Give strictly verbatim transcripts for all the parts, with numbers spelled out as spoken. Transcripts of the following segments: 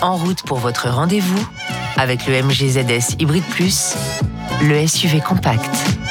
En route pour votre rendez-vous avec le M G Z S Hybrid Plus, le S U V compact.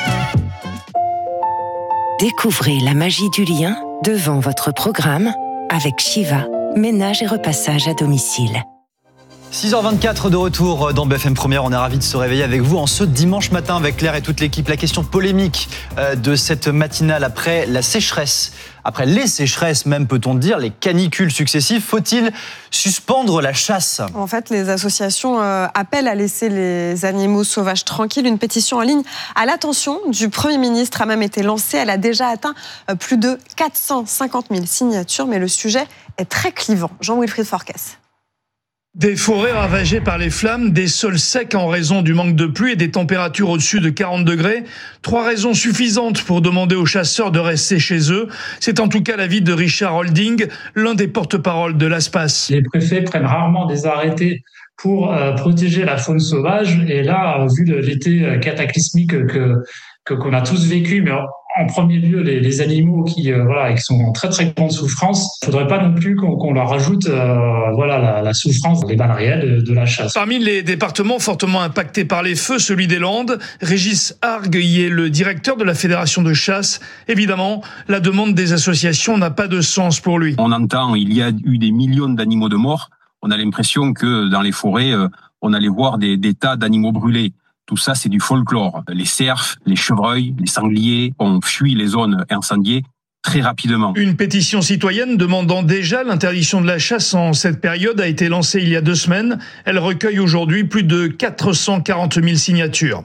Découvrez la magie du lien devant votre programme avec Shiva, ménage et repassage à domicile. six heures vingt-quatre de retour dans B F M Première. On est ravis de se réveiller avec vous en ce dimanche matin avec Claire et toute l'équipe. La question polémique de cette matinale après la sécheresse, après les sécheresses même peut-on dire, les canicules successives, faut-il suspendre la chasse ? En fait, les associations euh, appellent à laisser les animaux sauvages tranquilles. Une pétition en ligne à l'attention du Premier ministre a même été lancée. Elle a déjà atteint euh, plus de quatre cent cinquante mille signatures, mais le sujet est très clivant. Jean-Wilfried Forquès. Des forêts ravagées par les flammes, des sols secs en raison du manque de pluie et des températures au-dessus de quarante degrés. Trois raisons suffisantes pour demander aux chasseurs de rester chez eux. C'est en tout cas l'avis de Richard Holding, l'un des porte-parole de l'ASPAS. Les préfets prennent rarement des arrêtés pour euh, protéger la faune sauvage. Et là, vu l'été cataclysmique que, que, qu'on a tous vécu, mais en premier lieu, les, les animaux qui, euh, voilà, qui sont en très très grande souffrance. Il ne faudrait pas non plus qu'on, qu'on leur rajoute euh, voilà, la, la souffrance des balles réelles de, de la chasse. Parmi les départements fortement impactés par les feux, celui des Landes, Régis Argue y est le directeur de la fédération de chasse. Évidemment, la demande des associations n'a pas de sens pour lui. On entend, il y a eu des millions d'animaux de morts. On a l'impression que dans les forêts, euh, on allait voir des, des tas d'animaux brûlés. Tout ça, c'est du folklore. Les cerfs, les chevreuils, les sangliers ont fui les zones incendiées très rapidement. Une pétition citoyenne demandant déjà l'interdiction de la chasse en cette période a été lancée il y a deux semaines. Elle recueille aujourd'hui plus de quatre cent quarante mille signatures.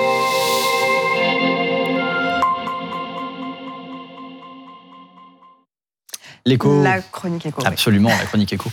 L'écho. La chronique écho. Absolument, la chronique écho.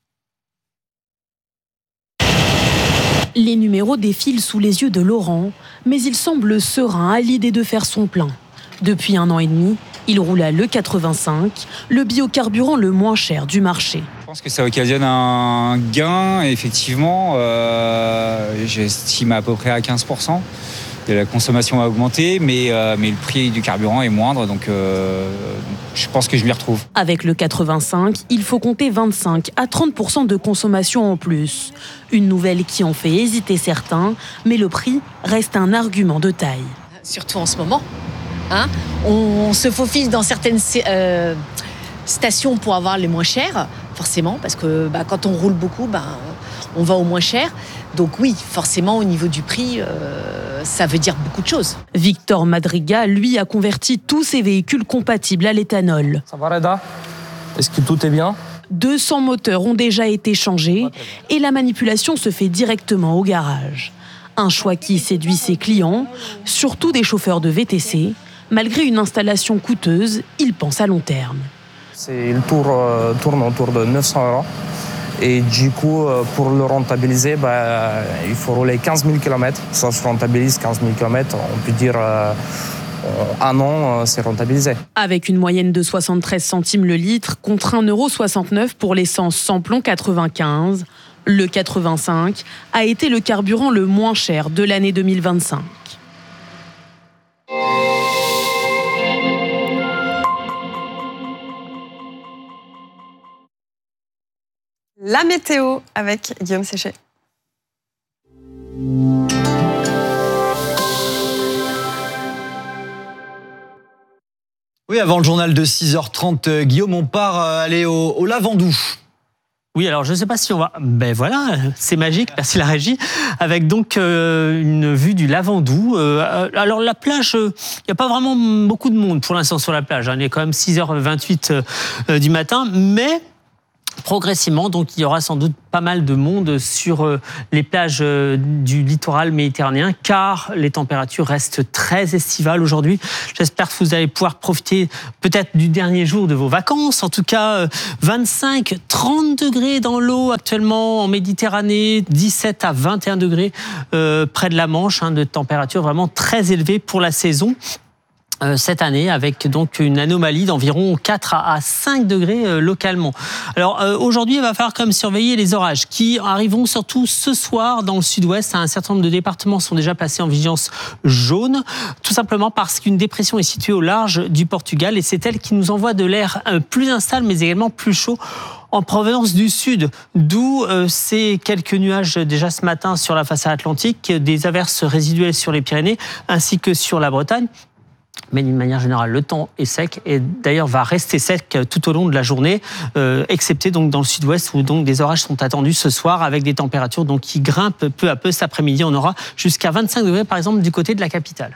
Les numéros défilent sous les yeux de Laurent, mais il semble serein à l'idée de faire son plein. Depuis un an et demi, il roule à l'E quatre-vingt-cinq, le biocarburant le moins cher du marché. Je pense que ça occasionne un gain, effectivement, euh, j'estime à peu près à quinze pour cent. Et la consommation a augmenté, mais, euh, mais le prix du carburant est moindre, donc euh, je pense que je m'y retrouve. Avec le quatre-vingt-cinq, il faut compter vingt-cinq à trente pour cent de consommation en plus. Une nouvelle qui en fait hésiter certains, mais le prix reste un argument de taille. Surtout en ce moment, hein, on se faufile dans certaines euh, stations pour avoir les moins chers, forcément, parce que bah, quand on roule beaucoup, bah, on va au moins cher. Donc oui, forcément, au niveau du prix, euh, ça veut dire beaucoup de choses. Victor Madriga, lui, a converti tous ses véhicules compatibles à l'éthanol. Ça va, Reda ? Est-ce que tout est bien ? deux cents moteurs ont déjà été changés et la manipulation se fait directement au garage. Un choix qui séduit ses clients, surtout des chauffeurs de V T C. Malgré une installation coûteuse, il pense à long terme. C'est, le tour euh, tourne autour de neuf cents euros. Et du coup, pour le rentabiliser, bah, il faut rouler quinze mille kilomètres. Ça se rentabilise quinze mille kilomètres. On peut dire euh, un an, c'est rentabilisé. Avec une moyenne de soixante-treize centimes le litre, contre un euro soixante-neuf pour l'essence samplon quatre-vingt-quinze, le quatre-vingt-cinq a été le carburant le moins cher de l'année deux mille vingt-cinq. La météo avec Guillaume Séché. Oui, avant le journal de six heures trente, Guillaume, on part aller au, au Lavandou. Oui, alors je ne sais pas si on va... Ben voilà, c'est magique, merci la régie. Avec donc euh, une vue du Lavandou. Euh, alors la plage, il euh, n'y a pas vraiment beaucoup de monde pour l'instant sur la plage. Hein. Il est quand même six heures vingt-huit euh, du matin, mais... Progressivement, donc il y aura sans doute pas mal de monde sur les plages du littoral méditerranéen, car les températures restent très estivales aujourd'hui. J'espère que vous allez pouvoir profiter peut-être du dernier jour de vos vacances. En tout cas, vingt-cinq à trente degrés dans l'eau actuellement en Méditerranée, dix-sept à vingt et un degrés euh, près de la Manche, hein, de températures vraiment très élevées pour la saison. Cette année, avec donc une anomalie d'environ quatre à cinq degrés euh, localement. Alors euh, aujourd'hui, il va falloir quand même surveiller les orages qui arriveront surtout ce soir dans le sud-ouest. Un certain nombre de départements sont déjà placés en vigilance jaune, tout simplement parce qu'une dépression est située au large du Portugal et c'est elle qui nous envoie de l'air euh, plus instable mais également plus chaud en provenance du sud, d'où euh, ces quelques nuages déjà ce matin sur la façade atlantique, des averses résiduelles sur les Pyrénées ainsi que sur la Bretagne. Mais d'une manière générale, le temps est sec et d'ailleurs va rester sec tout au long de la journée, euh, excepté donc dans le sud-ouest où donc des orages sont attendus ce soir avec des températures donc qui grimpent peu à peu. Cet après-midi, on aura jusqu'à vingt-cinq degrés par exemple du côté de la capitale.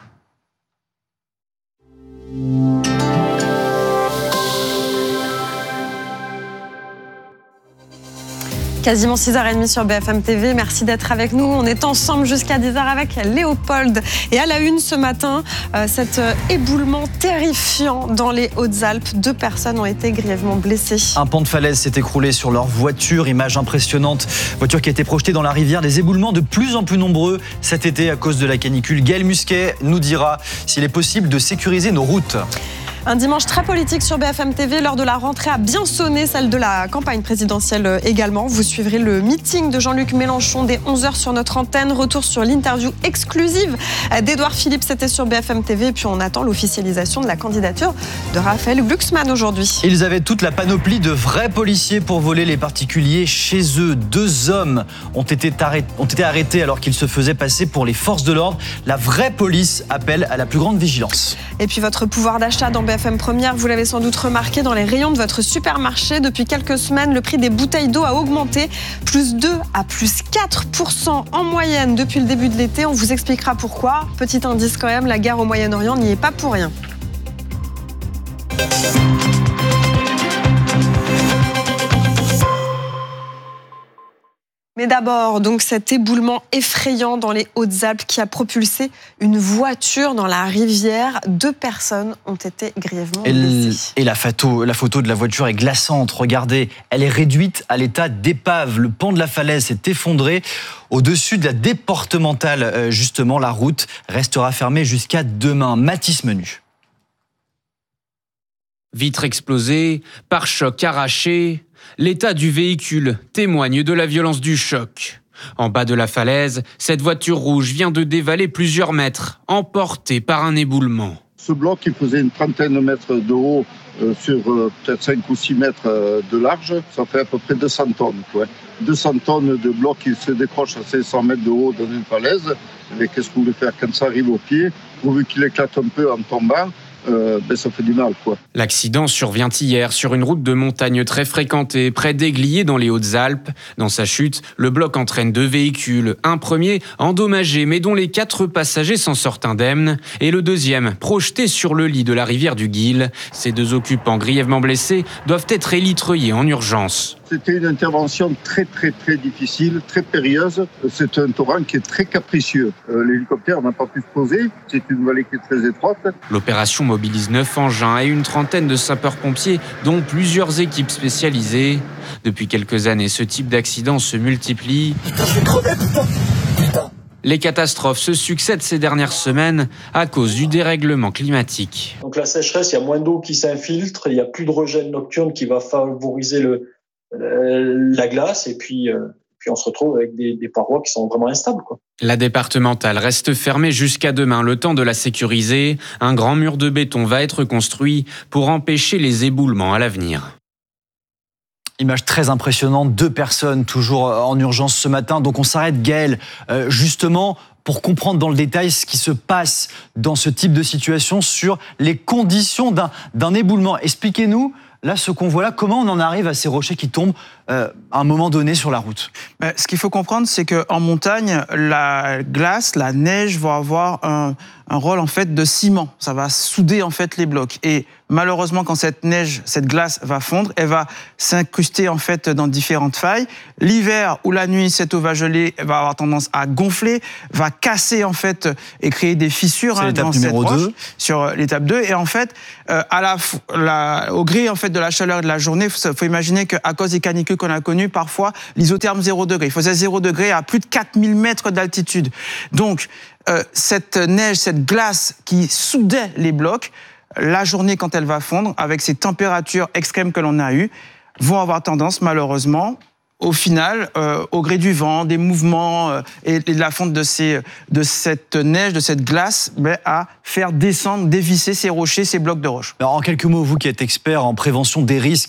Quasiment six heures trente sur B F M T V. Merci d'être avec nous. On est ensemble jusqu'à dix heures avec Léopold. Et à la une ce matin, euh, cet éboulement terrifiant dans les Hautes-Alpes. Deux personnes ont été grièvement blessées. Un pan de falaise s'est écroulé sur leur voiture. Image impressionnante. Voiture qui a été projetée dans la rivière. Des éboulements de plus en plus nombreux cet été à cause de la canicule. Gaël Musquet nous dira s'il est possible de sécuriser nos routes. Un dimanche très politique sur B F M T V. L'heure de la rentrée a bien sonné, celle de la campagne présidentielle également. Vous suivrez le meeting de Jean-Luc Mélenchon dès onze heures sur notre antenne. Retour sur l'interview exclusive d'Édouard Philippe, c'était sur B F M T V. Et puis on attend l'officialisation de la candidature de Raphaël Glucksmann aujourd'hui. Ils avaient toute la panoplie de vrais policiers pour voler les particuliers chez eux. Deux hommes ont été arrêtés, ont été arrêtés alors qu'ils se faisaient passer pour les forces de l'ordre. La vraie police appelle à la plus grande vigilance. Et puis votre pouvoir d'achat dans B F M Première, vous l'avez sans doute remarqué dans les rayons de votre supermarché. Depuis quelques semaines, le prix des bouteilles d'eau a augmenté, plus deux à plus quatre pour cent en moyenne depuis le début de l'été. On vous expliquera pourquoi. Petit indice quand même, la guerre au Moyen-Orient n'y est pas pour rien. Mais d'abord, donc cet éboulement effrayant dans les Hautes-Alpes qui a propulsé une voiture dans la rivière. Deux personnes ont été grièvement blessées. Et la photo, la photo de la voiture est glaçante. Regardez, elle est réduite à l'état d'épave. Le pan de la falaise s'est effondré. Au-dessus de la départementale, justement, la route restera fermée jusqu'à demain. Mathis Menu. Vitre explosée, pare-choc arraché, l'état du véhicule témoigne de la violence du choc. En bas de la falaise, cette voiture rouge vient de dévaler plusieurs mètres, emportée par un éboulement. Ce bloc, il faisait une trentaine de mètres de haut euh, sur euh, peut-être cinq ou six mètres euh, de large. Ça fait à peu près deux cents tonnes. Quoi. deux cents tonnes de bloc qui se décrochent à cinq cents mètres de haut dans une falaise. Et qu'est-ce que vous voulez faire quand ça arrive au pied? Pourvu qu'il éclate un peu en tombant, Euh, ben ça fait du mal, quoi. L'accident survient hier sur une route de montagne très fréquentée, près d'Aiglier dans les Hautes-Alpes. Dans sa chute, le bloc entraîne deux véhicules. Un premier endommagé, mais dont les quatre passagers s'en sortent indemnes. Et le deuxième, projeté sur le lit de la rivière du Guil. Ces deux occupants grièvement blessés doivent être élitreillés en urgence. C'était une intervention très très très difficile, très périlleuse. C'est un torrent qui est très capricieux. Euh, l'hélicoptère n'a pas pu se poser. C'est une vallée qui est très étroite. L'opération mobilise neuf engins et une trentaine de sapeurs-pompiers, dont plusieurs équipes spécialisées. Depuis quelques années, ce type d'accident se multiplie. Les catastrophes se succèdent ces dernières semaines à cause du dérèglement climatique. Donc la sécheresse, il y a moins d'eau qui s'infiltre, il n'y a plus de rejet nocturne qui va favoriser le, euh, la glace et puis, euh, puis on se retrouve avec des, des parois qui sont vraiment instables, quoi. La départementale reste fermée jusqu'à demain, le temps de la sécuriser. Un grand mur de béton va être construit pour empêcher les éboulements à l'avenir. Image très impressionnante, deux personnes toujours en urgence ce matin. Donc on s'arrête, Gaël, euh, justement pour comprendre dans le détail ce qui se passe dans ce type de situation sur les conditions d'un, d'un éboulement. Expliquez-nous, là, ce qu'on voit là, comment on en arrive à ces rochers qui tombent euh, à un moment donné sur la route. Ben, ce qu'il faut comprendre, c'est qu'en montagne, la glace, la neige va avoir un, un rôle en fait de ciment. Ça va souder en fait les blocs. Et malheureusement, quand cette neige, cette glace va fondre, elle va s'incruster en fait dans différentes failles. L'hiver ou la nuit, cette eau va geler, va avoir tendance à gonfler, va casser en fait et créer des fissures hein, dans cette roche sur l'étape deux. Et en fait, euh, à la, la, au gré en fait de la chaleur et de la journée, il faut, faut imaginer qu'à cause des canicules qu'on a connues, parfois l'isotherme zéro degré. Il faisait zéro degré à plus de quatre mille mètres d'altitude. Donc euh, cette neige, cette glace qui soudait les blocs, la journée, quand elle va fondre, avec ces températures extrêmes que l'on a eues, vont avoir tendance, malheureusement, au final, euh, au gré du vent, des mouvements euh, et de la fonte de, ces, de cette neige, de cette glace, ben, à faire descendre, dévisser ces rochers, ces blocs de roches. Alors, en quelques mots, vous qui êtes expert en prévention des risques,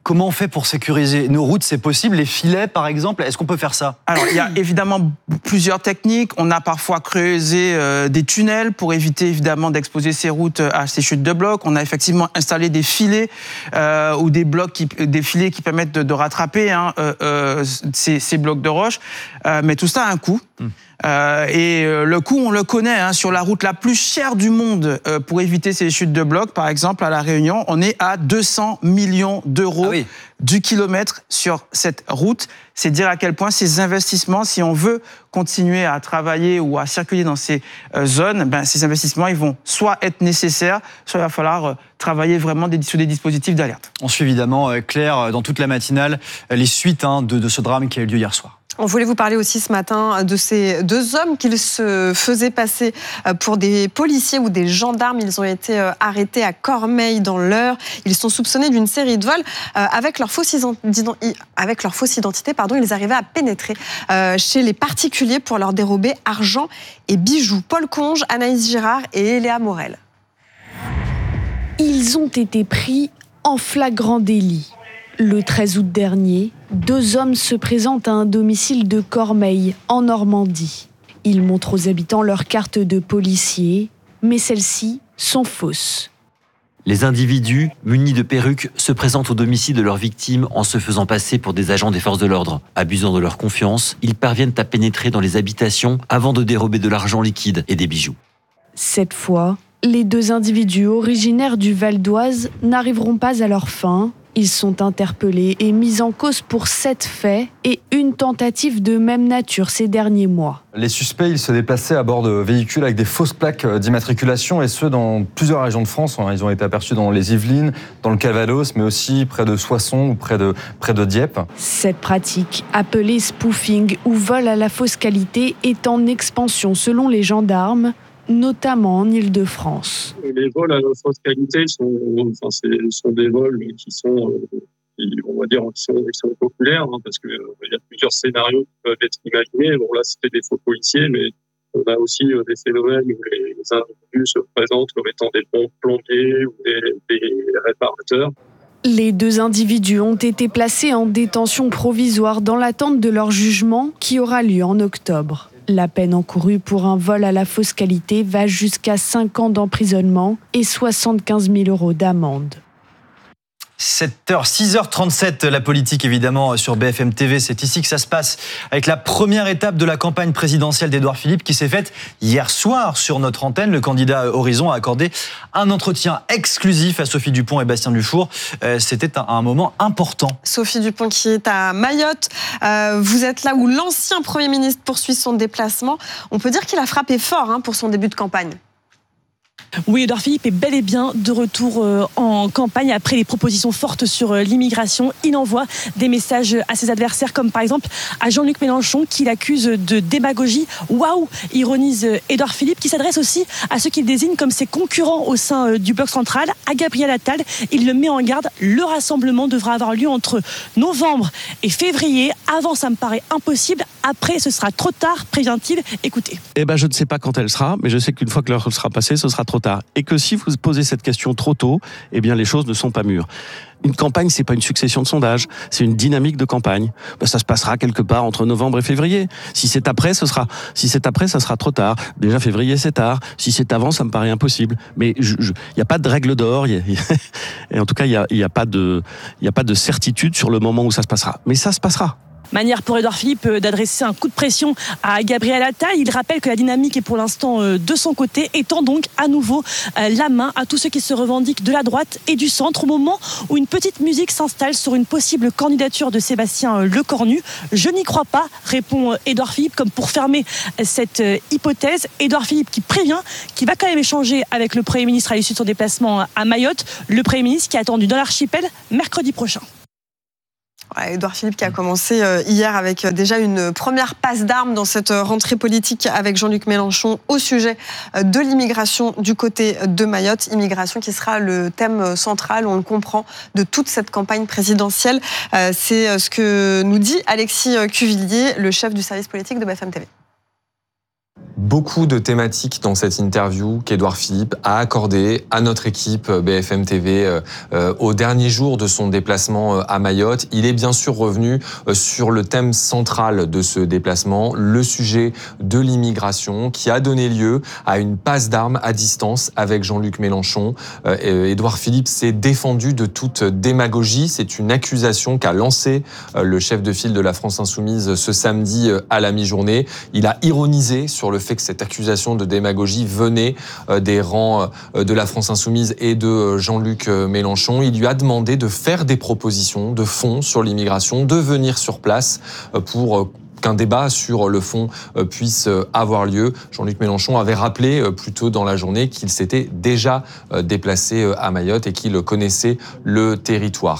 comment on fait pour sécuriser nos routes? C'est possible, les filets par exemple, est-ce qu'on peut faire ça? Alors il y a évidemment plusieurs techniques. On a parfois creusé euh, des tunnels pour éviter évidemment d'exposer ces routes à ces chutes de blocs. On a effectivement installé des filets euh, ou des blocs, qui, des filets qui permettent de, de rattraper hein, euh, euh, ces, ces blocs de roche. Euh, mais tout ça a un coût. Mmh. Euh, et euh, le coût, on le connaît, hein, sur la route la plus chère du monde euh, pour éviter ces chutes de blocs, par exemple à La Réunion, on est à deux cents millions d'euros ah oui. du kilomètre sur cette route. C'est dire à quel point ces investissements, si on veut continuer à travailler ou à circuler dans ces euh, zones, ben, ces investissements, ils vont soit être nécessaires, soit il va falloir euh, travailler vraiment des, sur des dispositifs d'alerte. On suit évidemment, euh, Claire, dans toute la matinale, les suites hein, de, de ce drame qui a eu lieu hier soir. On voulait vous parler aussi ce matin de ces deux hommes qui se faisaient passer pour des policiers ou des gendarmes. Ils ont été arrêtés à Cormeilles dans l'Eure. Ils sont soupçonnés d'une série de vols. Avec leur fausse, identi- avec leur fausse identité, pardon, ils arrivaient à pénétrer chez les particuliers pour leur dérober argent et bijoux. Paul Conge, Anaïs Girard et Léa Morel. Ils ont été pris en flagrant délit. Le treize août dernier, deux hommes se présentent à un domicile de Cormeilles, en Normandie. Ils montrent aux habitants leur carte de policier, mais celles-ci sont fausses. Les individus, munis de perruques, se présentent au domicile de leurs victimes en se faisant passer pour des agents des forces de l'ordre. Abusant de leur confiance, ils parviennent à pénétrer dans les habitations avant de dérober de l'argent liquide et des bijoux. Cette fois, les deux individus originaires du Val d'Oise n'arriveront pas à leur fin. Ils sont interpellés et mis en cause pour sept faits et une tentative de même nature ces derniers mois. Les suspects, ils se déplaçaient à bord de véhicules avec des fausses plaques d'immatriculation et ce, dans plusieurs régions de France. Ils ont été aperçus dans les Yvelines, dans le Calvados, mais aussi près de Soissons ou près de, près de Dieppe. Cette pratique, appelée spoofing ou vol à la fausse qualité, est en expansion selon les gendarmes, notamment en Île-de-France. Les vols à fausse qualité sont, enfin, c'est, sont des vols qui sont, qui, on va dire, qui sont, qui sont populaires, hein, parce qu'il euh, y a plusieurs scénarios qui peuvent être imaginés. Bon, là, c'était des faux policiers, mais on a aussi euh, des phénomènes où les, les individus se présentent comme étant des bons plombiers ou des, des réparateurs. Les deux individus ont été placés en détention provisoire dans l'attente de leur jugement qui aura lieu en octobre. La peine encourue pour un vol à la fausse qualité va jusqu'à cinq ans d'emprisonnement et soixante-quinze mille euros d'amende. sept heures, six heures trente-sept, la politique évidemment sur B F M T V. C'est ici que ça se passe avec la première étape de la campagne présidentielle d'Édouard Philippe qui s'est faite hier soir sur notre antenne. Le candidat Horizon a accordé un entretien exclusif à Sophie Dupont et Bastien Dufour. Euh, c'était un, un moment important. Sophie Dupont qui est à Mayotte. Euh, vous êtes là où l'ancien Premier ministre poursuit son déplacement. On peut dire qu'il a frappé fort hein, pour son début de campagne. Oui, Édouard Philippe est bel et bien de retour en campagne après les propositions fortes sur l'immigration. Il envoie des messages à ses adversaires, comme par exemple à Jean-Luc Mélenchon, qui l'accuse de démagogie. Waouh, ironise Édouard Philippe, qui s'adresse aussi à ceux qu'il désigne comme ses concurrents au sein du bloc central, à Gabriel Attal. Il le met en garde. Le rassemblement devra avoir lieu entre novembre et février. Avant, ça me paraît impossible. Après, ce sera trop tard, prévient-il. Écoutez. Eh ben, je ne sais pas quand elle sera, mais je sais qu'une fois que l'heure sera passée, ce sera trop tard. Et que si vous posez cette question trop tôt, eh bien, les choses ne sont pas mûres. Une campagne, c'est pas une succession de sondages, c'est une dynamique de campagne. Ben, ça se passera quelque part entre novembre et février. Si c'est après, ce sera, si c'est après, ça sera trop tard. Déjà, février, c'est tard. Si c'est avant, ça me paraît impossible. Mais il n'y a pas de règle d'or. Y a, y a, et en tout cas, il n'y a, y a pas de, y a pas de certitude sur le moment où ça se passera. Mais ça se passera. Manière pour Édouard Philippe d'adresser un coup de pression à Gabriel Attal. Il rappelle que la dynamique est pour l'instant de son côté, étend donc à nouveau la main à tous ceux qui se revendiquent de la droite et du centre, au moment où une petite musique s'installe sur une possible candidature de Sébastien Lecornu. Je n'y crois pas, répond Édouard Philippe, comme pour fermer cette hypothèse. Édouard Philippe qui prévient qu'il va quand même échanger avec le Premier ministre à l'issue de son déplacement à Mayotte. Le Premier ministre qui est attendu dans l'archipel mercredi prochain. Ouais, Édouard Philippe qui a commencé hier avec déjà une première passe d'armes dans cette rentrée politique avec Jean-Luc Mélenchon au sujet de l'immigration du côté de Mayotte. Immigration qui sera le thème central, on le comprend, de toute cette campagne présidentielle. C'est ce que nous dit Alexis Cuvillier, le chef du service politique de B F M T V. beaucoup de thématiques dans cette interview qu'Édouard Philippe a accordé à notre équipe B F M T V euh, euh, au dernier jour de son déplacement à Mayotte. Il est bien sûr revenu euh, sur le thème central de ce déplacement, le sujet de l'immigration, qui a donné lieu à une passe d'armes à distance avec Jean-Luc Mélenchon. Euh, Édouard Philippe s'est défendu de toute démagogie. C'est une accusation qu'a lancée euh, le chef de file de la France Insoumise ce samedi euh, à la mi-journée. Il a ironisé sur le fait que cette accusation de démagogie venait euh, des rangs euh, de la France Insoumise et de euh, Jean-Luc Mélenchon. Il lui a demandé de faire des propositions de fond sur l'immigration, de venir sur place euh, pour euh, qu'un débat sur le fond puisse avoir lieu. Jean-Luc Mélenchon avait rappelé plus tôt dans la journée qu'il s'était déjà déplacé à Mayotte et qu'il connaissait le territoire.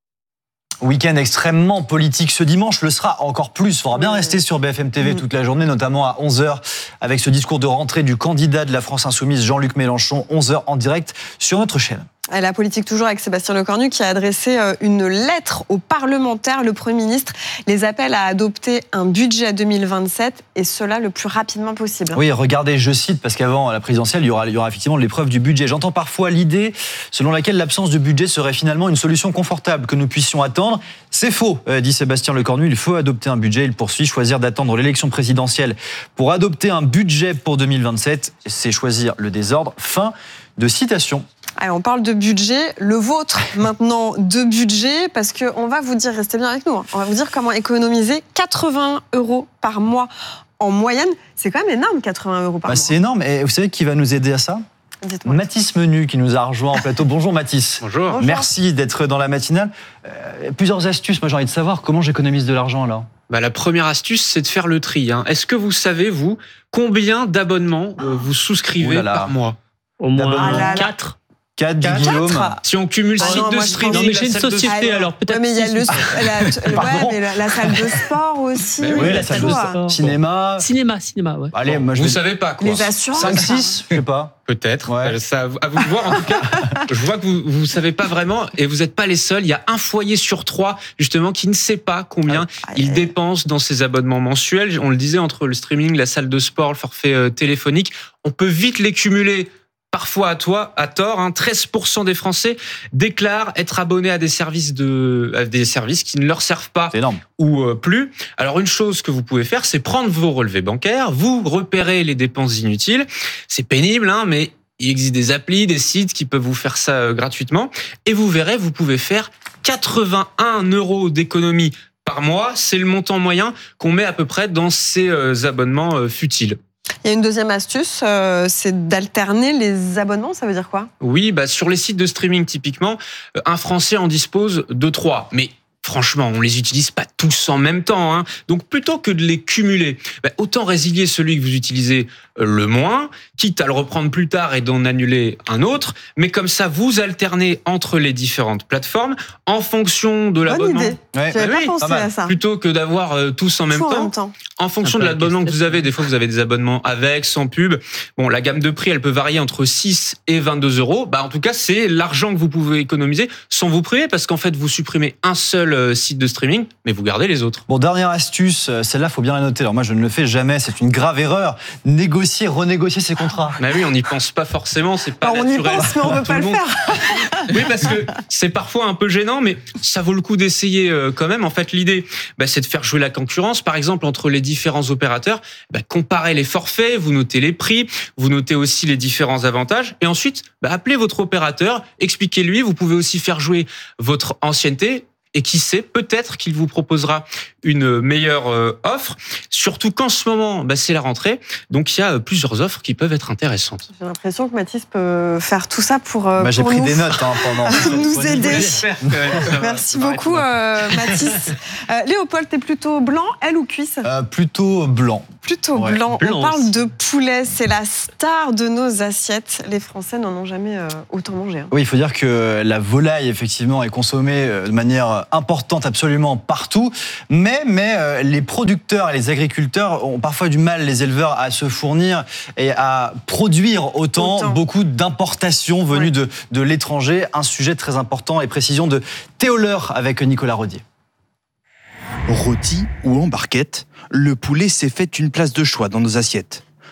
Week-end extrêmement politique ce dimanche, le sera encore plus. Il faudra bien rester sur B F M T V toute la journée, notamment à onze heures, avec ce discours de rentrée du candidat de la France Insoumise, Jean-Luc Mélenchon, onze heures en direct sur notre chaîne. Et la politique toujours avec Sébastien Lecornu qui a adressé une lettre aux parlementaires. Le Premier ministre les appelle à adopter un budget deux mille vingt-sept et cela le plus rapidement possible. Oui, regardez, je cite, parce qu'avant la présidentielle, il y aura, il y aura effectivement l'épreuve du budget. J'entends parfois l'idée selon laquelle l'absence de budget serait finalement une solution confortable que nous puissions attendre. C'est faux, dit Sébastien Lecornu. Il faut adopter un budget. Il poursuit, choisir d'attendre l'élection présidentielle pour adopter un budget pour deux mille vingt-sept, c'est choisir le désordre. Fin de citation. Allez, on parle de budget, le vôtre maintenant de budget, parce qu'on va vous dire, restez bien avec nous, hein, on va vous dire comment économiser quatre-vingts euros par mois en moyenne. C'est quand même énorme, quatre-vingts euros par bah, mois. C'est énorme, et vous savez qui va nous aider à ça ? Dites-moi. Mathis Menu qui nous a rejoint en plateau. Bonjour Mathis. Bonjour. Merci d'être dans la matinale. Euh, plusieurs astuces, moi j'ai envie de savoir comment j'économise de l'argent là. Bah, la première astuce, c'est de faire le tri. Hein. Est-ce que vous savez, vous, combien d'abonnements euh, vous souscrivez par mois ? Au moins quatre. quatre, Guillaume. Si on cumule ah site non, de streaming, non, mais j'ai une société, allez, alors peut-être. Ouais, mais il y a le, la, ouais, mais la, la salle de sport aussi. Mais oui, la salle de sport. Cinéma. Cinéma, cinéma, ouais. Allez, moi je vous vais... savez pas quoi. Les assurances. cinq, six, je sais pas. Peut-être. Ouais. Ça, à vous de voir. En tout cas, je vois que vous vous savez pas vraiment et vous n'êtes pas les seuls. Il y a un foyer sur trois justement qui ne sait pas combien ah, il dépense dans ses abonnements mensuels. On le disait, entre le streaming, la salle de sport, le forfait euh, téléphonique, on peut vite les cumuler. Parfois à toi, à tort, hein, treize pour cent des Français déclarent être abonnés à des services de, à des services qui ne leur servent pas ou euh, plus. Alors une chose que vous pouvez faire, c'est prendre vos relevés bancaires, vous repérez les dépenses inutiles. C'est pénible, hein, mais il existe des applis, des sites qui peuvent vous faire ça euh, gratuitement. Et vous verrez, vous pouvez faire quatre-vingt-un euros d'économie par mois. C'est le montant moyen qu'on met à peu près dans ces euh, abonnements euh, futiles. Il y a une deuxième astuce, euh, c'est d'alterner les abonnements, ça veut dire quoi ? Oui, bah sur les sites de streaming typiquement, un Français en dispose de trois. Mais franchement, on les utilise pas tous en même temps, hein. Donc plutôt que de les cumuler, bah, autant résilier celui que vous utilisez le moins, quitte à le reprendre plus tard et d'en annuler un autre. Mais comme ça, vous alternez entre les différentes plateformes en fonction de l'abonnement. Bonne idée. Ouais. J'avais bah, pas oui, pensé à ça. Plutôt que d'avoir euh, tous en même, en temps, même temps. En fonction de l'abonnement que vous avez, des fois vous avez des abonnements avec, sans pub. Bon, la gamme de prix, elle peut varier entre six et vingt-deux euros. Bah, en tout cas, c'est l'argent que vous pouvez économiser sans vous priver, parce qu'en fait, vous supprimez un seul site de streaming, mais vous gardez les autres. Bon, dernière astuce, celle-là, faut bien la noter. Alors moi, je ne le fais jamais, c'est une grave erreur. Négocier, renégocier ses contrats. Bah oui, on n'y pense pas forcément, c'est pas Alors, naturel. On y pense, mais on ne veut pas le, le faire. Oui, parce que c'est parfois un peu gênant, mais ça vaut le coup d'essayer quand même. En fait, l'idée, bah, c'est de faire jouer la concurrence, par exemple, entre les différents opérateurs. Bah, comparez les forfaits, vous notez les prix, vous notez aussi les différents avantages, et ensuite, bah, appelez votre opérateur, expliquez-lui. Vous pouvez aussi faire jouer votre ancienneté. Et qui sait, peut-être qu'il vous proposera une meilleure euh, offre. Surtout qu'en ce moment, bah, c'est la rentrée. Donc, il y a plusieurs offres qui peuvent être intéressantes. J'ai l'impression que Mathis peut faire tout ça pour, euh, bah, j'ai pour pris nous, des notes hein, pendant. nous aider. Même, Merci beaucoup, euh, Mathis. Euh, Léopold, t'es plutôt blanc, aile ou cuisse ? euh, Plutôt blanc. Plutôt ouais. blanc. blanc. On parle de poulet. C'est la star de nos assiettes. Les Français n'en ont jamais euh, autant mangé. Hein. Oui, il faut dire que la volaille, effectivement, est consommée de manière importante absolument partout, mais, mais euh, les producteurs et les agriculteurs ont parfois du mal, les éleveurs, à se fournir et à produire autant, autant. Beaucoup d'importations venues ouais. de, de l'étranger. Un sujet très important et précision de Théoleur avec Nicolas Rodier. Rôti ou en barquette, le poulet s'est fait une place de choix dans nos assiettes.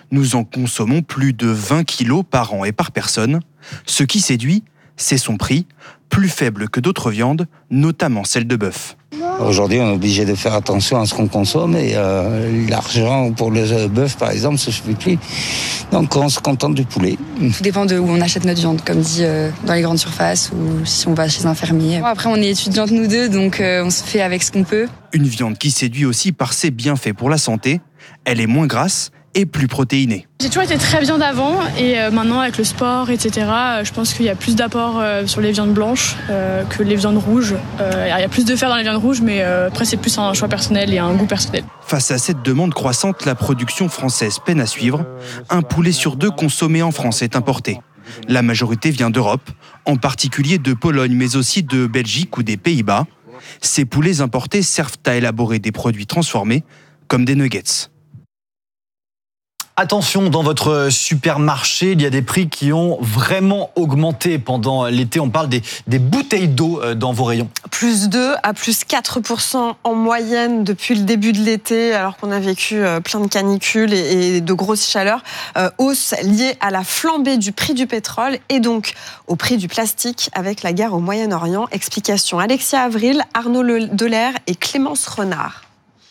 Nous en consommons plus de vingt kilos par an et par personne. Ce qui séduit, c'est son prix, plus faible que d'autres viandes, notamment celle de bœuf. Aujourd'hui, on est obligé de faire attention à ce qu'on consomme et euh, l'argent pour le bœuf, par exemple, ça ne suffit plus. Donc, on se contente du poulet. Tout dépend de où on achète notre viande, comme dit euh, dans les grandes surfaces ou si on va chez un fermier. Après, on est étudiantes nous deux, donc euh, on se fait avec ce qu'on peut. Une viande qui séduit aussi par ses bienfaits pour la santé. Elle est moins grasse et plus protéinée. J'ai toujours été très viande avant et euh, maintenant avec le sport, et cetera, euh, je pense qu'il y a plus d'apport euh, sur les viandes blanches euh, que les viandes rouges. Euh, il y a plus de fer dans les viandes rouges, mais euh, après c'est plus un choix personnel et un goût personnel. Face à cette demande croissante, la production française peine à suivre. Un poulet sur deux consommé en France est importé. La majorité vient d'Europe, en particulier de Pologne, mais aussi de Belgique ou des Pays-Bas. Ces poulets importés servent à élaborer des produits transformés, comme des nuggets. Attention, dans votre supermarché, il y a des prix qui ont vraiment augmenté pendant l'été. On parle des, des bouteilles d'eau dans vos rayons. Plus deux à plus quatre pour cent en moyenne depuis le début de l'été, alors qu'on a vécu plein de canicules et, et de grosses chaleurs. Euh, hausse liée à la flambée du prix du pétrole et donc au prix du plastique avec la guerre au Moyen-Orient. Explication Alexia Avril, Arnaud Delair et Clémence Renard.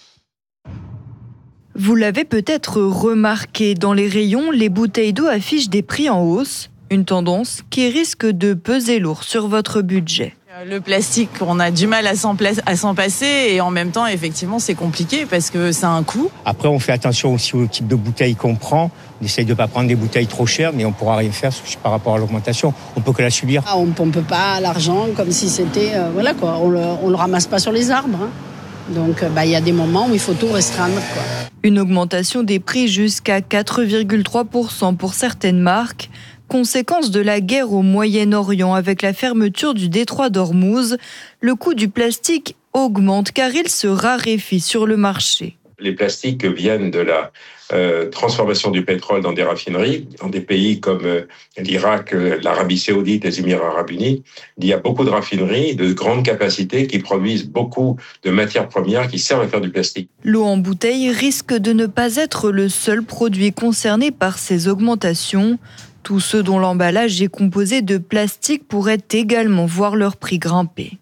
Vous l'avez peut-être remarqué, dans les rayons, les bouteilles d'eau affichent des prix en hausse, une tendance qui risque de peser lourd sur votre budget. Le plastique, on a du mal à s'en, pla- à s'en passer et en même temps, effectivement, c'est compliqué parce que ça a un coût. Après, on fait attention aussi au type de bouteilles qu'on prend. On essaye de ne pas prendre des bouteilles trop chères, mais on ne pourra rien faire par rapport à l'augmentation. On ne peut que la subir. Ah, on ne pompe pas l'argent comme si c'était... Euh, voilà quoi, on ne le ramasse pas sur les arbres. Hein. Donc, bah, y a des moments où il faut tout restreindre, quoi. Une augmentation des prix jusqu'à quatre virgule trois pour cent pour certaines marques, conséquence de la guerre au Moyen-Orient avec la fermeture du détroit d'Ormuz. Le coût du plastique augmente car il se raréfie sur le marché. Les plastiques viennent de la euh, transformation du pétrole dans des raffineries. Dans des pays comme euh, l'Irak, euh, l'Arabie Saoudite, les Émirats Arabes Unis, il y a beaucoup de raffineries de grande capacité qui produisent beaucoup de matières premières qui servent à faire du plastique. L'eau en bouteille risque de ne pas être le seul produit concerné par ces augmentations. Tous ceux dont l'emballage est composé de plastique pourraient également voir leur prix grimper.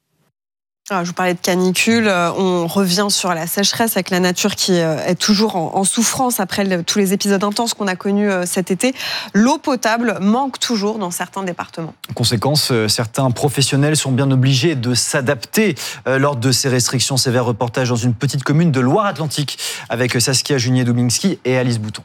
Je vous parlais de canicule, on revient sur la sécheresse avec la nature qui est toujours en souffrance après tous les épisodes intenses qu'on a connus cet été. L'eau potable manque toujours dans certains départements. Conséquence, certains professionnels sont bien obligés de s'adapter lors de ces restrictions sévères. Reportage dans une petite commune de Loire-Atlantique avec Saskia Junier-Dominski et Alice Bouton.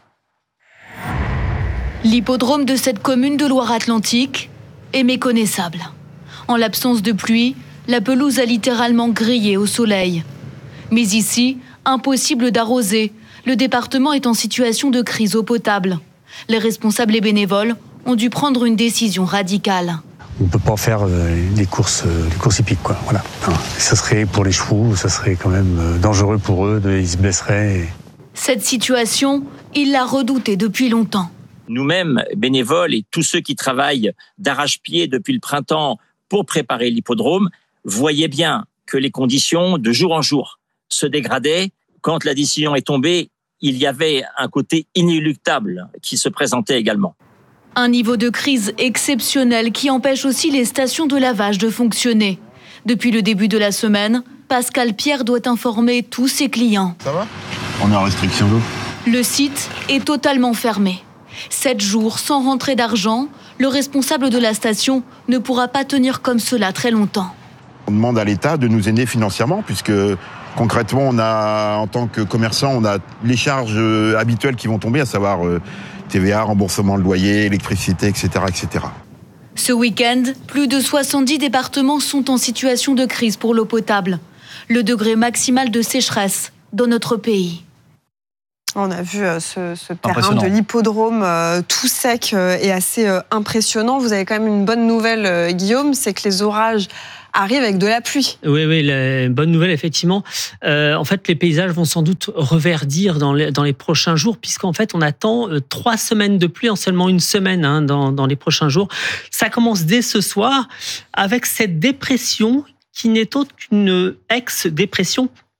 L'hippodrome de cette commune de Loire-Atlantique est méconnaissable. En l'absence de pluie, la pelouse a littéralement grillé au soleil. Mais ici, impossible d'arroser. Le département est en situation de crise eau potable. Les responsables et bénévoles ont dû prendre une décision radicale. On ne peut pas faire les courses, les courses hippiques, quoi. Voilà. Ça serait pour les chevaux, ça serait quand même dangereux pour eux, ils se blesseraient. Cette situation, il l'a redoutée depuis longtemps. Nous-mêmes, bénévoles et tous ceux qui travaillent d'arrache-pied depuis le printemps pour préparer l'hippodrome, voyez bien que les conditions de jour en jour se dégradaient. Quand la décision est tombée, il y avait un côté inéluctable qui se présentait également. Un niveau de crise exceptionnel qui empêche aussi les stations de lavage de fonctionner. Depuis le début de la semaine, Pascal Pierre doit informer tous ses clients. Ça va ? On est en restriction d'eau. Le site est totalement fermé. Sept jours sans rentrée d'argent, le responsable de la station ne pourra pas tenir comme cela très longtemps. On demande à l'État de nous aider financièrement, puisque concrètement, on a, en tant que commerçant, on a les charges habituelles qui vont tomber, à savoir T V A, remboursement de loyer, électricité, et cetera, et cetera. Ce week-end, plus de soixante-dix départements sont en situation de crise pour l'eau potable. Le degré maximal de sécheresse dans notre pays. On a vu ce, ce terrain de l'hippodrome euh, tout sec euh, et assez euh, impressionnant. Vous avez quand même une bonne nouvelle, euh, Guillaume, c'est que les orages arrivent avec de la pluie. Oui, oui, la bonne nouvelle, effectivement. Euh, en fait, les paysages vont sans doute reverdir dans les, dans les prochains jours, puisqu'en fait, on attend euh, trois semaines de pluie en seulement une semaine hein, dans, dans les prochains jours. Ça commence dès ce soir avec cette dépression qui n'est autre qu'une ex-dépression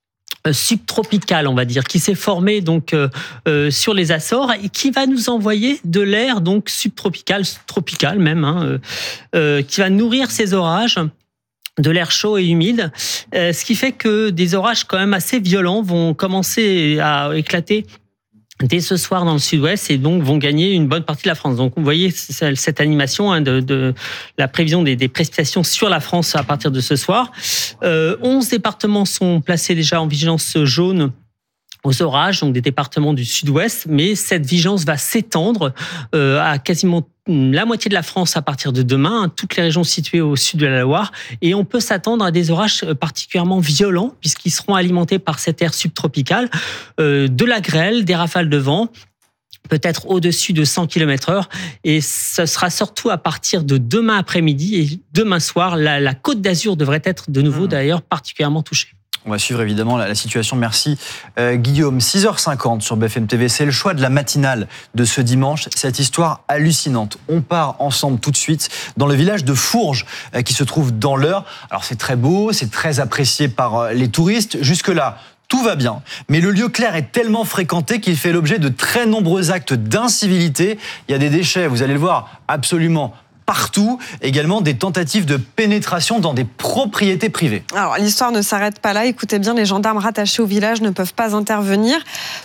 subtropical, on va dire, qui s'est formé donc euh, euh, sur les Açores et qui va nous envoyer de l'air donc subtropical, tropical même, hein, euh, euh, qui va nourrir ces orages, de l'air chaud et humide, euh, ce qui fait que des orages quand même assez violents vont commencer à éclater dès ce soir dans le sud-ouest et donc vont gagner une bonne partie de la France. Donc vous voyez cette animation hein, de, de la prévision des, des précipitations sur la France à partir de ce soir. Euh, onze départements sont placés déjà en vigilance jaune aux orages, donc des départements du sud-ouest, mais cette vigilance va s'étendre euh, à quasiment la moitié de la France à partir de demain, hein, toutes les régions situées au sud de la Loire, et on peut s'attendre à des orages particulièrement violents puisqu'ils seront alimentés par cet air subtropical, euh, de la grêle, des rafales de vent, peut-être au-dessus de cent kilomètres heure, et ce sera surtout à partir de demain après-midi et demain soir, la, la Côte d'Azur devrait être de nouveau mmh. d'ailleurs particulièrement touchée. On va suivre évidemment la, la situation. Merci euh, Guillaume. six heures cinquante sur B F M T V. C'est le choix de la matinale de ce dimanche. Cette histoire hallucinante. On part ensemble tout de suite dans le village de Fourges euh, qui se trouve dans l'Eure. Alors c'est très beau, c'est très apprécié par euh, les touristes. Jusque-là, tout va bien. Mais le lieu clair est tellement fréquenté qu'il fait l'objet de très nombreux actes d'incivilité. Il y a des déchets, vous allez le voir, absolument partout, également des tentatives de pénétration dans des propriétés privées. Alors l'histoire ne s'arrête pas là, écoutez bien, les gendarmes rattachés au village ne peuvent pas intervenir. Pourquoi ?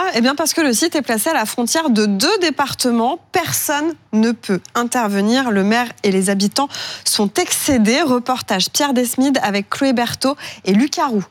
Eh bien parce que le site est placé à la frontière de deux départements, personne ne peut intervenir, le maire et les habitants sont excédés. Reportage Pierre Desmid avec Chloé Berthaud et Lucas Roux.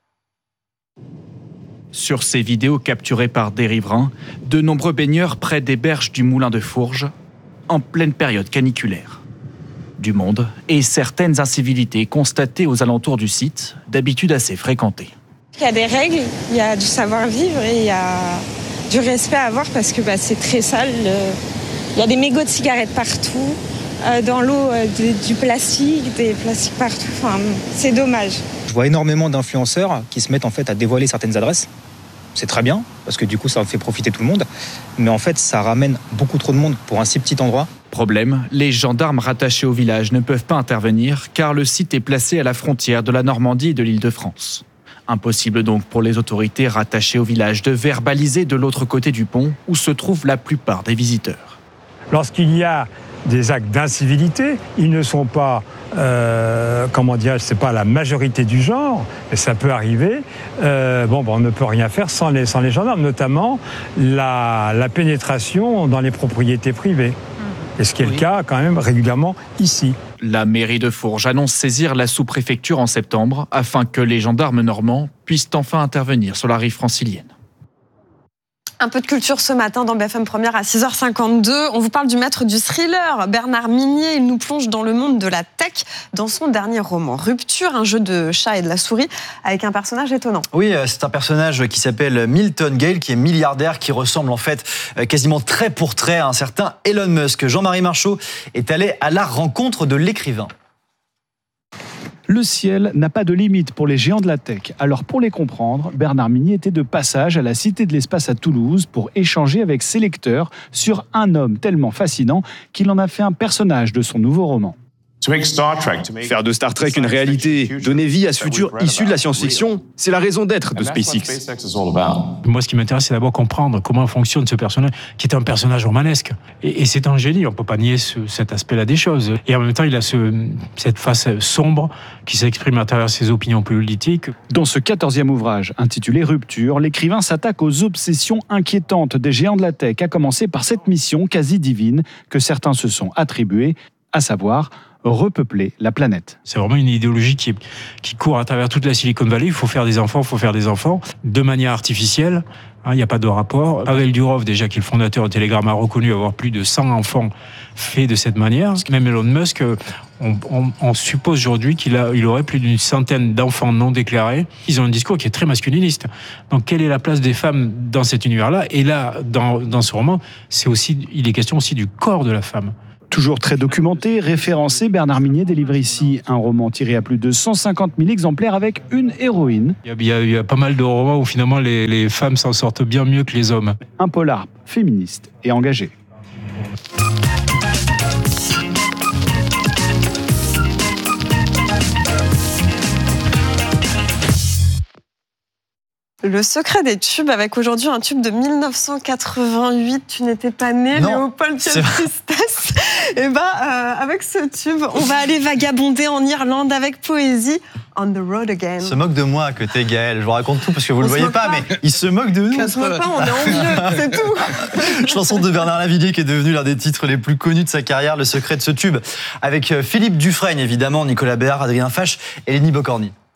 Sur ces vidéos capturées par des riverains, de nombreux baigneurs près des berges du moulin de Fourges, en pleine période caniculaire. Du monde et certaines incivilités constatées aux alentours du site, d'habitude assez fréquentées. Il y a des règles, il y a du savoir-vivre et il y a du respect à avoir parce que bah, c'est très sale. Il y a des mégots de cigarettes partout, dans l'eau du plastique, des plastiques partout. Enfin, c'est dommage. Je vois énormément d'influenceurs qui se mettent en fait à dévoiler certaines adresses. C'est très bien, parce que du coup, ça fait profiter tout le monde. Mais en fait, ça ramène beaucoup trop de monde pour un si petit endroit. Problème, les gendarmes rattachés au village ne peuvent pas intervenir car le site est placé à la frontière de la Normandie et de l'Île-de-France. Impossible donc pour les autorités rattachées au village de verbaliser de l'autre côté du pont où se trouvent la plupart des visiteurs. Lorsqu'il y a des actes d'incivilité, ils ne sont pas, euh, comment dire, c'est pas la majorité du genre, mais ça peut arriver. Euh, bon, bon, on ne peut rien faire sans les, sans les gendarmes, notamment la, la pénétration dans les propriétés privées. Et ce qui est oui. le cas quand même régulièrement ici. La mairie de Fourges annonce saisir la sous-préfecture en septembre afin que les gendarmes normands puissent enfin intervenir sur la rive francilienne. Un peu de culture ce matin dans B F M Première à six heures cinquante-deux. On vous parle du maître du thriller, Bernard Minier. Il nous plonge dans le monde de la tech dans son dernier roman, Rupture, un jeu de chat et de la souris avec un personnage étonnant. Oui, c'est un personnage qui s'appelle Milton Gale, qui est milliardaire, qui ressemble en fait quasiment trait pour trait à un certain Elon Musk. Jean-Marie Marchaud est allé à la rencontre de l'écrivain. Le ciel n'a pas de limite pour les géants de la tech. Alors pour les comprendre, Bernard Minier était de passage à la Cité de l'Espace à Toulouse pour échanger avec ses lecteurs sur un homme tellement fascinant qu'il en a fait un personnage de son nouveau roman. Faire de Star Trek une réalité, donner vie à ce futur issu de la science-fiction, c'est la raison d'être de SpaceX. Moi, ce qui m'intéresse, c'est d'abord comprendre comment fonctionne ce personnage, qui est un personnage romanesque. Et, et c'est un génie, on ne peut pas nier ce, cet aspect-là des choses. Et en même temps, il a ce, cette face sombre qui s'exprime à travers ses opinions politiques. Dans ce quatorzième ouvrage, intitulé Rupture, l'écrivain s'attaque aux obsessions inquiétantes des géants de la tech, à commencer par cette mission quasi divine que certains se sont attribués, à savoir repeupler la planète. C'est vraiment une idéologie qui, est, qui court à travers toute la Silicon Valley. Il faut faire des enfants, il faut faire des enfants de manière artificielle. Il hein, n'y a pas de rapport. Pavel Durov, déjà, qui est le fondateur de Telegram, a reconnu avoir plus de cent enfants faits de cette manière. Même Elon Musk, on, on, on suppose aujourd'hui qu'il a, il aurait plus d'une centaine d'enfants non déclarés. Ils ont un discours qui est très masculiniste. Donc, quelle est la place des femmes dans cet univers-là ? Et là, dans, dans ce roman, c'est aussi, il est question aussi du corps de la femme. Toujours très documenté, référencé, Bernard Minier délivre ici un roman tiré à plus de cent cinquante mille exemplaires avec une héroïne. Il y a, il y a, il y a pas mal de romans où finalement les, les femmes s'en sortent bien mieux que les hommes. Un polar féministe et engagé. Le secret des tubes, avec aujourd'hui un tube de mille neuf cent quatre-vingt-huit. Tu n'étais pas né, non, Léopold, quelle tristesse. Et bah, euh, avec ce tube, on va aller vagabonder en Irlande avec poésie. On the road again. Il se moque de moi à côté, Gaël. Je vous raconte tout parce que vous ne le voyez pas, pas, mais il se moque de nous. On se moque pas, on est envieux, c'est tout. Chanson de Bernard Lavilliers qui est devenu l'un des titres les plus connus de sa carrière, le secret de ce tube. Avec Philippe Dufresne, évidemment, Nicolas Béard, Adrien Fache et Lénie Bocorny.